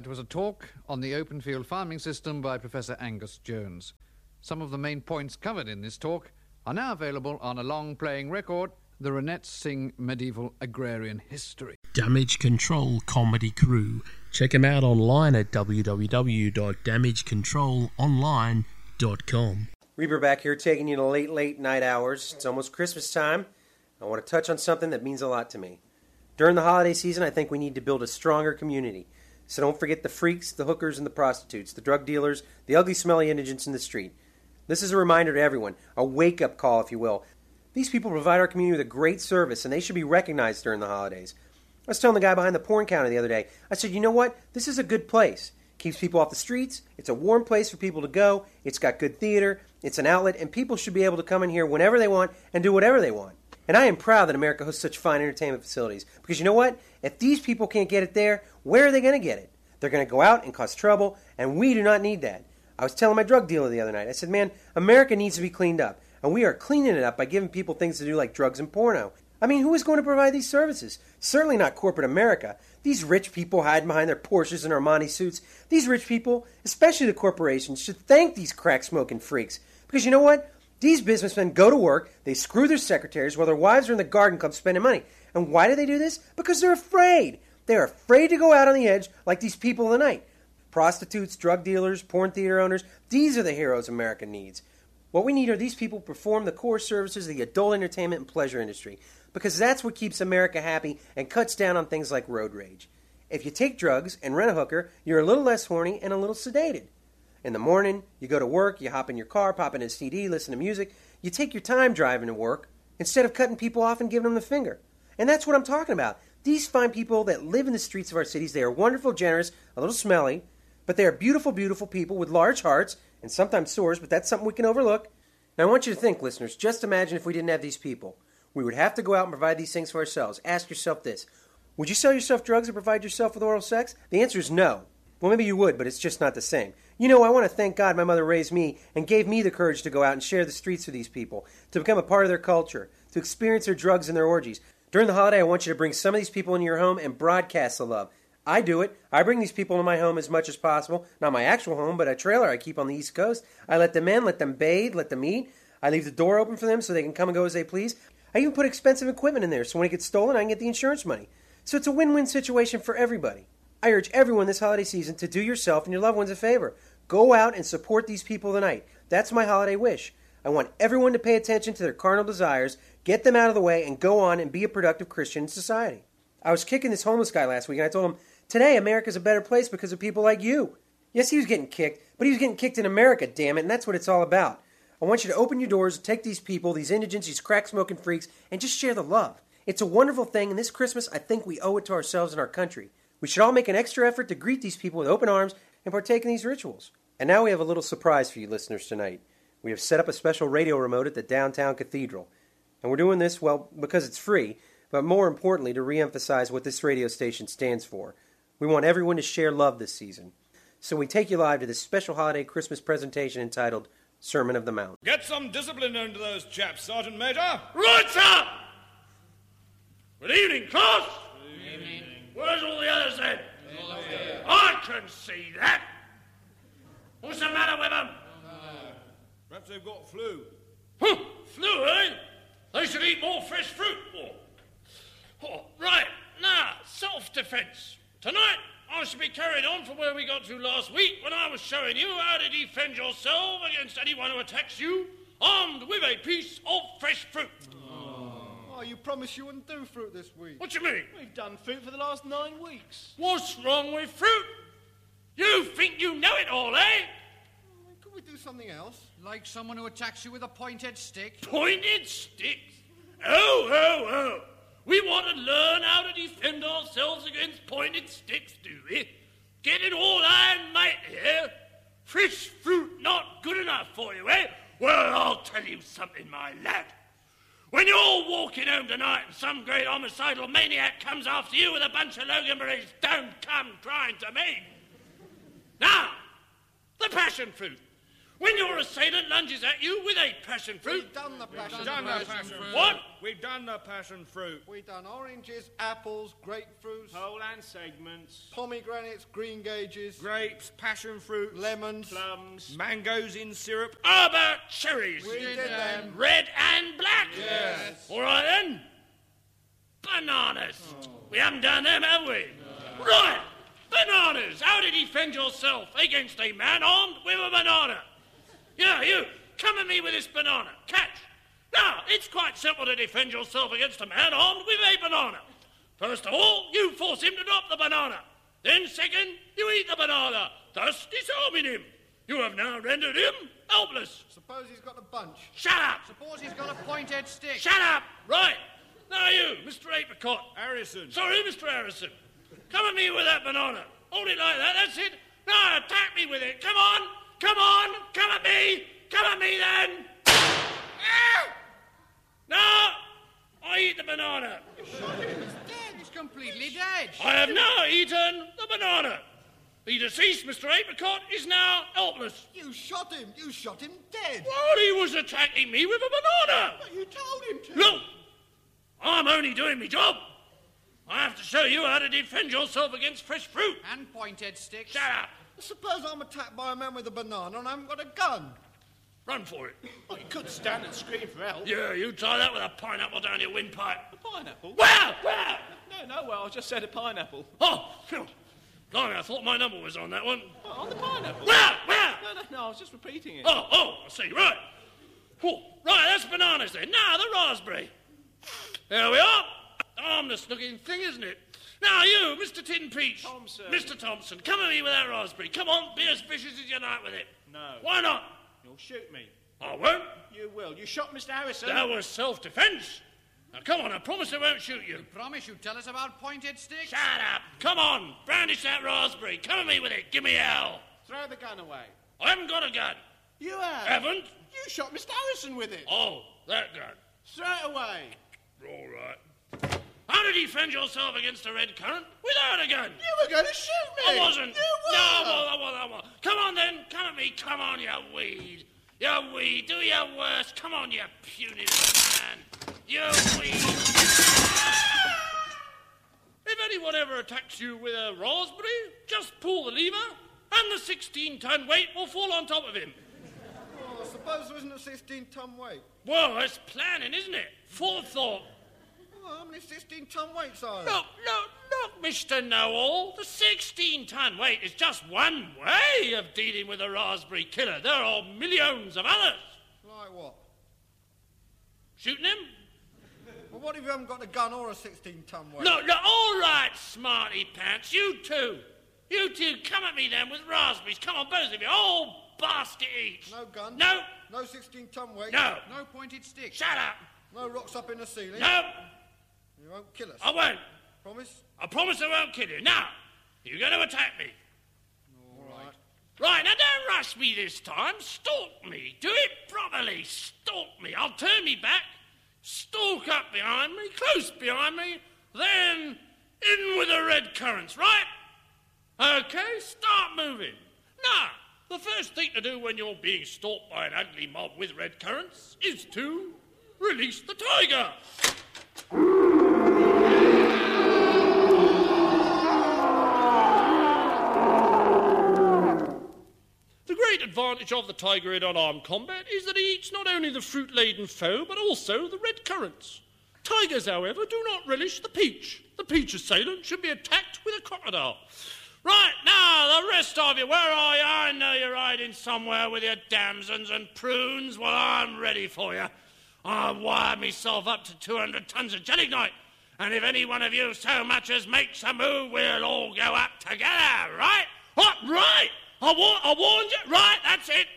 That was a talk on the open field farming system by Professor Angus Jones. Some of the main points covered in this talk are now available on a long-playing record, The Ronettes Sing Medieval Agrarian History. Damage Control Comedy Crew. Check them out online at www.damagecontrolonline.com. Reaper back here taking you to late night hours. It's almost Christmas time. I want to touch on something that means a lot to me. During the holiday season, I think we need to build a stronger community. So don't forget the freaks, the hookers, and the prostitutes, the drug dealers, the ugly, smelly indigents in the street. This is a reminder to everyone, a wake-up call, if you will. These people provide our community with a great service, and they should be recognized during the holidays. I was telling the guy behind the porn counter the other day, I said, you know what? This is a good place. Keeps people off the streets. It's a warm place for people to go. It's got good theater. It's an outlet, and people should be able to come in here whenever they want and do whatever they want. And I am proud that America hosts such fine entertainment facilities. Because you know what? If these people can't get it there, where are they going to get it? They're going to go out and cause trouble, and we do not need that. I was telling my drug dealer the other night, I said, man, America needs to be cleaned up. And we are cleaning it up by giving people things to do like drugs and porno. I mean, who is going to provide these services? Certainly not corporate America. These rich people hiding behind their Porsches and Armani suits. These rich people, especially the corporations, should thank these crack-smoking freaks. Because you know what? These businessmen go to work, they screw their secretaries while their wives are in the garden club spending money. And why do they do this? Because they're afraid. They're afraid to go out on the edge like these people of the night. Prostitutes, drug dealers, porn theater owners, these are the heroes America needs. What we need are these people to perform the core services of the adult entertainment and pleasure industry. Because that's what keeps America happy and cuts down on things like road rage. If you take drugs and rent a hooker, you're a little less horny and a little sedated. In the morning, you go to work, you hop in your car, pop in a CD, listen to music. You take your time driving to work instead of cutting people off and giving them the finger. And that's what I'm talking about. These fine people that live in the streets of our cities, they are wonderful, generous, a little smelly, but they are beautiful, beautiful people with large hearts and sometimes sores, but that's something we can overlook. Now I want you to think, listeners, just imagine if we didn't have these people. We would have to go out and provide these things for ourselves. Ask yourself this. Would you sell yourself drugs or provide yourself with oral sex? The answer is no. Well, maybe you would, but it's just not the same. You know, I want to thank God my mother raised me and gave me the courage to go out and share the streets with these people, to become a part of their culture, to experience their drugs and their orgies. During the holiday, I want you to bring some of these people into your home and broadcast the love. I do it. I bring these people into my home as much as possible. Not my actual home, but a trailer I keep on the East Coast. I let them in, let them bathe, let them eat. I leave the door open for them so they can come and go as they please. I even put expensive equipment in there so when it gets stolen, I can get the insurance money. So it's a win-win situation for everybody. I urge everyone this holiday season to do yourself and your loved ones a favor. Go out and support these people tonight. That's my holiday wish. I want everyone to pay attention to their carnal desires, get them out of the way, and go on and be a productive Christian in society. I was kicking this homeless guy last week, and I told him, today America's a better place because of people like you. Yes, he was getting kicked, but he was getting kicked in America, damn it, and that's what it's all about. I want you to open your doors, take these people, these indigents, these crack-smoking freaks, and just share the love. It's a wonderful thing, and this Christmas, I think we owe it to ourselves and our country. We should all make an extra effort to greet these people with open arms and partake in these rituals. And now we have a little surprise for you listeners tonight. We have set up a special radio remote at the downtown cathedral. And we're doing this, well, because it's free, but more importantly, to re-emphasize what this radio station stands for. We want everyone to share love this season. So we take you live to this special holiday Christmas presentation entitled Sermon of the Mount. Get some discipline into those chaps, Sergeant Major. Right, sir! Good evening, class. Good evening. Where's all the others then? I can see that. What's the matter with them? Perhaps they've got flu. Huh, flu, eh? They should eat more fresh fruit. Oh, right, now, self-defense. Tonight, I shall be carried on from where we got to last week when I was showing you how to defend yourself against anyone who attacks you, armed with a piece of fresh fruit. Oh, you promised you wouldn't do fruit this week. What do you mean? We've done fruit for the last 9 weeks. What's wrong with fruit? You think you know it all, eh? Could we do something else? Like someone who attacks you with a pointed stick? Pointed sticks? Oh. We want to learn how to defend ourselves against pointed sticks, do we? Get it all iron mate here? Fresh fruit not good enough for you, eh? Well, I'll tell you something, my lad. When you're walking home tonight and some great homicidal maniac comes after you with a bunch of Loganberries, don't come crying to me. Now, the passion fruit. When your assailant lunges at you with a passion fruit... We've done the passion We've done the fruit. passion fruit. What? We've done the passion fruit. We've done oranges, apples, grapefruits, Whole and segments. pomegranates, green gages, Grapes, passion fruit, lemons. Plums. mangoes in syrup. How about cherries? We did them. Red and black? Yes. All right, then. Bananas. We haven't done them, have we? Right. Bananas. How to defend yourself against a man armed with a banana? Yeah, you. Come at me with this banana. Catch. Now, it's quite simple to defend yourself against a man armed with a banana. First of all, you force him to drop the banana. Then, second, you eat the banana, thus disarming him. You have now rendered him helpless. Suppose he's got a bunch. Shut up! Suppose he's got a pointed stick. Shut up! Right. Now you, Mr. Apricot. Harrison. Sorry, Mr. Harrison. Come at me with that banana. Hold it like that, that's it. Now attack me with it. Come on! Come on! Come at me! Come at me then! Ow! Now, I eat the banana. He's dead. He's completely dead. I have now eaten the banana. The deceased Mr. Apricot is now helpless. You shot him. You shot him dead. Well, he was attacking me with a banana. But you told him to. Look, I'm only doing my job. I have to show you how to defend yourself against fresh fruit. And pointed sticks. Shut up. Suppose I'm attacked by a man with a banana and I haven't got a gun. Run for it. Oh, you could stand and scream for help. Yeah, you try that with a pineapple down your windpipe. A pineapple? Where? No, well, I just said a pineapple. Oh, phew. Blimey, I thought my number was on that one. Oh, on the pineapple? Where? No, I was just repeating it. Oh, I see, right. Oh, right, that's bananas then. Now, the raspberry. There we are. Harmless looking thing, isn't it? Now, you, Mr. Tin Peach. Thompson. Mr. Thompson, come at me with that raspberry. Come on, be as vicious as you like with it. No. Why not? You'll shoot me. I won't. You will. You shot Mr. Harrison. That was self-defense. Now, come on, I promise I won't shoot you. Promise you tell us about pointed sticks. Shut up. Come on, brandish that raspberry. Come at me with it. Give me hell. Throw the gun away. I haven't got a gun. You have. Haven't? You shot Mr. Harrison with it. Oh, that gun. Throw it away. All right. How to defend yourself against a red currant without a gun? You were going to shoot me. I wasn't. You were. No, I wasn't. Come on then. Come at me. Come on, you weed. You weed. Do your worst. Come on, you puny man. You weed. If anyone ever attacks you with a raspberry, just pull the lever and the 16-ton weight will fall on top of him. Oh, suppose there isn't a 16-ton weight. Well, that's planning, isn't it? Forethought. Oh, how many 16-ton weights are there? Look, Mr. Know-all. The 16-ton weight is just one way of dealing with a raspberry killer. There are millions of others. Like what? Shooting him? Well, what if you haven't got a gun or a 16-ton weight? Look, all right, smarty pants. You two, come at me then with raspberries. Come on, both of you. Oh, basket each. No gun? No. No 16-ton weight? No. No pointed sticks. Shut up. No rocks up in the ceiling? No. You won't kill us? I won't. Promise? I promise I won't kill you. Now, you're going to attack me. All right. Right, now don't rush me this time. Stalk me. Do it properly. Stalk me. I'll turn me back, stalk up behind me, close behind me, then in with the red currants, right? Okay, start moving. Now, the first thing to do when you're being stalked by an ugly mob with red currants is to release the tiger. The great advantage of the tiger in unarmed combat is that he eats not only the fruit-laden foe, but also the red currants. Tigers, however, do not relish the peach. The peach assailant should be attacked with a crocodile. Right, now, the rest of you, where are you? I know you're hiding somewhere with your damsons and prunes. Well, I'm ready for you. I've wired myself up to 200 tons of gelignite, and if any one of you so much as makes a move, we'll all go up together, right? What, right? I warned you? Right, that's it.